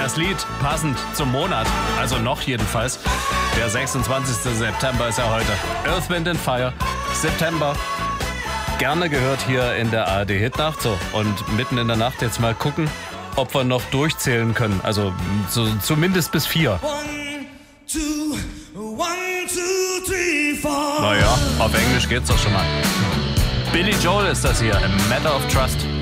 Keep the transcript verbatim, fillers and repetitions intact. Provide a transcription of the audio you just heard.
Das Lied passend zum Monat, also noch jedenfalls. Der sechsundzwanzigste September ist ja heute. Earth, Wind and Fire, September. Gerne gehört hier in der A R D-Hitnacht. So, und mitten in der Nacht jetzt mal gucken, ob wir noch durchzählen können. Also so, zumindest bis vier. One, two, one, two, three, four. Naja, auf Englisch geht's doch schon mal. Billy Joel ist das hier, A Matter of Trust.